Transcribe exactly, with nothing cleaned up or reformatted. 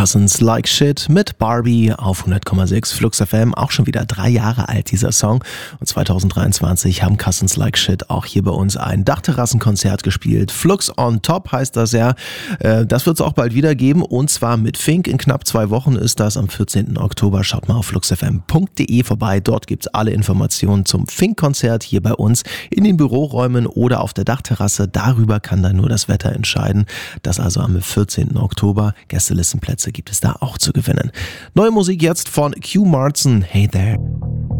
Cousins Like Shit mit Barbie auf hundert Komma sechs Flux F M. Auch schon wieder drei Jahre alt, dieser Song. Und zwanzig dreiundzwanzig haben Cousins Like Shit auch hier bei uns ein Dachterrassenkonzert gespielt. Flux on Top heißt das ja. Das wird es auch bald wieder geben. Und zwar mit Fink. In knapp zwei Wochen ist das am vierzehnten Oktober. Schaut mal auf flux f m punkt d e vorbei. Dort gibt es alle Informationen zum Fink-Konzert hier bei uns in den Büroräumen oder auf der Dachterrasse. Darüber kann dann nur das Wetter entscheiden. Das also am vierzehnten Oktober. Gästelistenplätze gibt es da auch zu gewinnen. Neue Musik jetzt von Q Martin. Hey there.